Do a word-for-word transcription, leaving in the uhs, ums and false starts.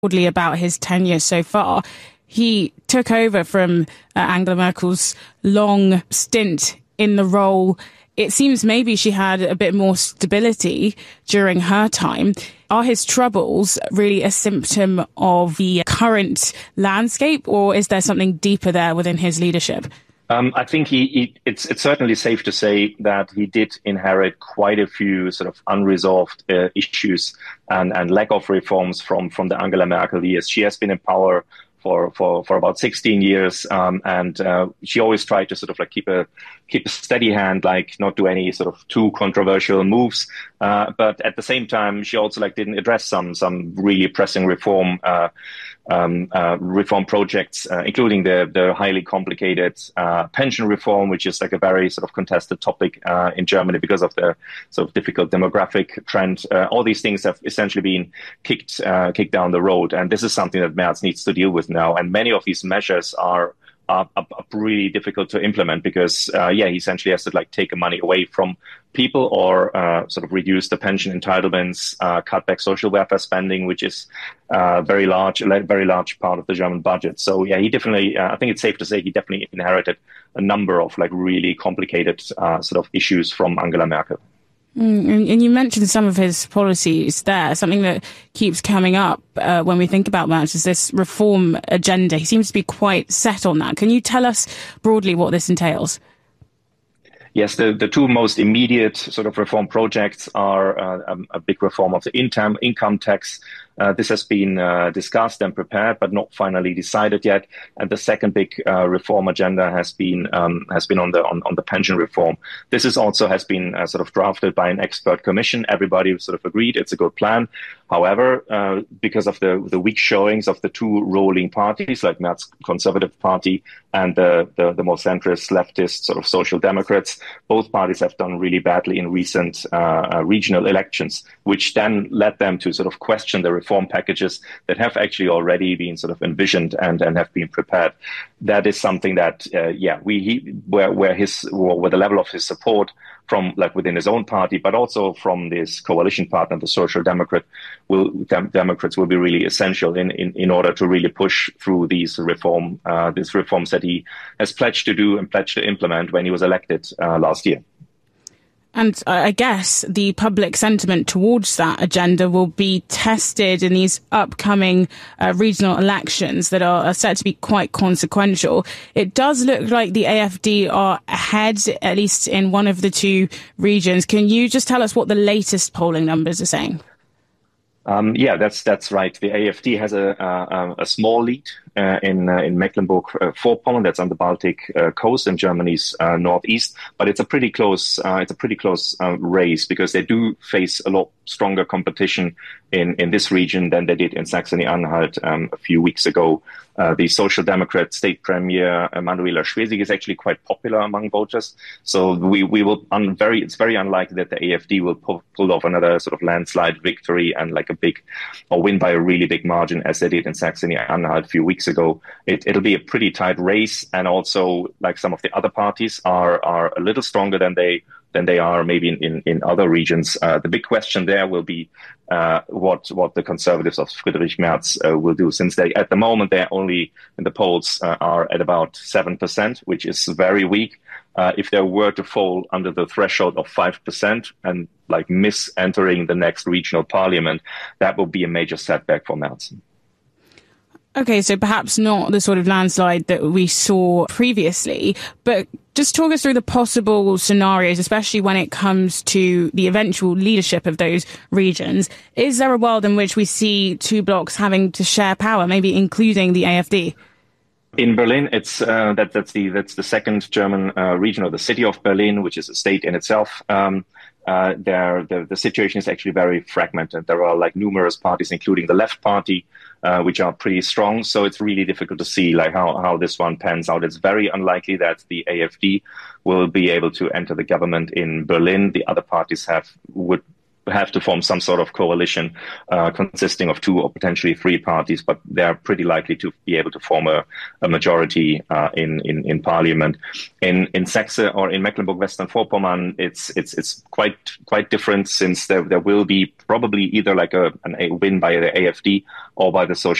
broadly about his tenure so far. He took over from uh, Angela Merkel's long stint in the role. It seems maybe she had a bit more stability during her time. Are his troubles really a symptom of the current landscape, or is there something deeper there within his leadership? Um, I think he, he it's, it's certainly safe to say that he did inherit quite a few sort of unresolved uh, issues and, and lack of reforms from, from the Angela Merkel years. She has been in power for, for, for about sixteen years. Um, and, uh, she always tried to sort of like keep a, keep a steady hand, like not do any sort of too controversial moves. Uh, but at the same time, she also like didn't address some, some really pressing reform, uh, um, uh, reform projects, uh, including the, the highly complicated, uh, pension reform, which is like a very sort of contested topic, uh, in Germany because of the sort of difficult demographic trend. Uh, all these things have essentially been kicked, uh, kicked down the road. And this is something that Merz needs to deal with now. And many of these measures are, are, are really difficult to implement because, uh, yeah, he essentially has to like take the money away from people or uh, sort of reduce the pension entitlements, uh, cut back social welfare spending, which is uh, very large, a very large part of the German budget. So, yeah, he definitely, uh, I think it's safe to say he definitely inherited a number of like really complicated uh, sort of issues from Angela Merkel. Mm, and you mentioned some of his policies there. Something that keeps coming up uh, when we think about Merz is this reform agenda. He seems to be quite set on that. Can you tell us broadly what this entails? Yes, the, the two most immediate sort of reform projects are uh, a big reform of the income income tax. Uh, this has been uh, discussed and prepared, but not finally decided yet. And the second big uh, reform agenda has been um, has been on the on, on the pension reform. This is also has been uh, sort of drafted by an expert commission. Everybody sort of agreed it's a good plan. However, uh, because of the the weak showings of the two ruling parties, like Merz Conservative Party and the, the the more centrist leftist sort of Social Democrats, both parties have done really badly in recent uh, uh, regional elections, which then led them to sort of question the reform packages that have actually already been sort of envisioned and, and have been prepared. That is something that, uh, yeah, we he, where where his where the level of his support from like within his own party, but also from this coalition partner, the Social Democrat, will dem- Democrats will be really essential in, in, in order to really push through these reform uh, these reforms that he has pledged to do and pledged to implement when he was elected uh, last year. And I guess the public sentiment towards that agenda will be tested in these upcoming uh, regional elections that are, are set to be quite consequential. It does look like the A F D are ahead, at least in one of the two regions. Can you just tell us what the latest polling numbers are saying? Um, yeah, that's that's right. The A F D has a a, a small lead uh, in uh, in Mecklenburg-Vorpommern. That's on the Baltic uh, coast in Germany's uh, northeast. But it's a pretty close uh, it's a pretty close uh, race because they do face a lot stronger competition in in this region than they did in Saxony-Anhalt um, a few weeks ago. Uh, the Social Democrat state premier uh, Manuela Schwesig is actually quite popular among voters. So we we will un- very it's very unlikely that the A F D will pull, pull off another sort of landslide victory and like a big or win by a really big margin as they did in Saxony-Anhalt a few weeks ago. It, it'll be a pretty tight race, and also like some of the other parties are are a little stronger than they than they are maybe in, in, in other regions. Uh, the big question there will be uh, what what the Conservatives of Friedrich Merz uh, will do, since they at the moment they're only in the polls uh, are at about seven percent, which is very weak. Uh, if they were to fall under the threshold of five percent and like miss entering the next regional parliament, that will be a major setback for Merz. Okay, so perhaps not the sort of landslide that we saw previously, but just talk us through the possible scenarios, especially when it comes to the eventual leadership of those regions. Is there a world in which we see two blocs having to share power, maybe including the A F D? In Berlin, it's uh, that that's the that's the second German uh, region, or the city of Berlin, which is a state in itself. Um, uh, there, the the situation is actually very fragmented. There are like numerous parties, including the Left Party, uh, which are pretty strong. So it's really difficult to see like how how this one pans out. It's very unlikely that the A F D will be able to enter the government in Berlin. The other parties have would have to form some sort of coalition uh, consisting of two or potentially three parties, but they're pretty likely to be able to form a, a majority uh, in, in in parliament. In in Saxe or in Mecklenburg-Western-Vorpommern, it's it's it's quite quite different, since there there will be probably either like a an, a win by the A F D or by the Social